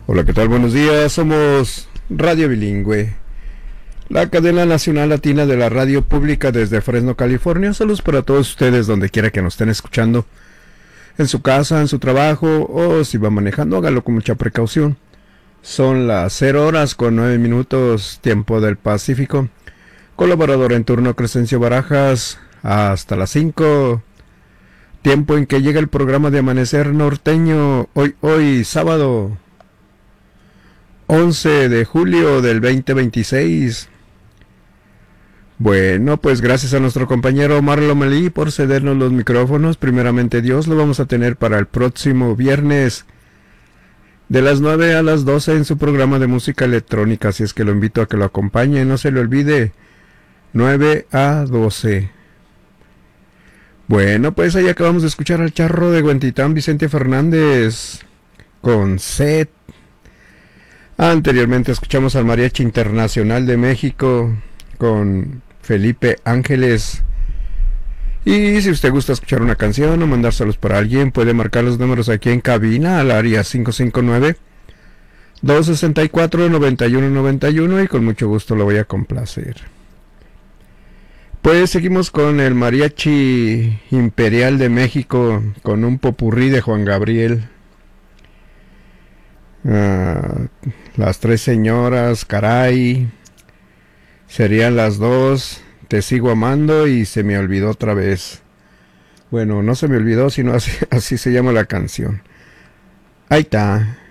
Hola, ¿qué tal? Buenos días, somos Radio Bilingüe, la cadena nacional latina de la radio pública desde Fresno, California. Saludos para todos ustedes donde quiera que nos estén escuchando, en su casa, en su trabajo o si va manejando, hágalo con mucha precaución. Son las 0 horas con 9 minutos, tiempo del Pacífico. Colaborador en turno Crescencio Barajas, hasta las 5, tiempo en que llega el programa de Amanecer Norteño, hoy sábado 11 de julio del 2026. Bueno, pues gracias a nuestro compañero Omar Lomelí por cedernos los micrófonos. Primeramente Dios, lo vamos a tener para el próximo viernes de las 9 a las 12 en su programa de música electrónica. Así es que lo invito a que lo acompañe, no se le olvide, 9 a 12. Bueno, pues ahí acabamos de escuchar al charro de Huentitán, Vicente Fernández, con Set. Anteriormente escuchamos al Mariachi Internacional de México con Felipe Ángeles. Y si usted gusta escuchar una canción o mandárselos para alguien, puede marcar los números aquí en cabina al área 559-264-9191 y con mucho gusto lo voy a complacer. Pues seguimos con el Mariachi Imperial de México con un popurrí de Juan Gabriel. Las tres señoras, caray, serían las dos, te sigo amando y se me olvidó otra vez. Bueno, no se me olvidó, sino así se llama la canción. Ahí está.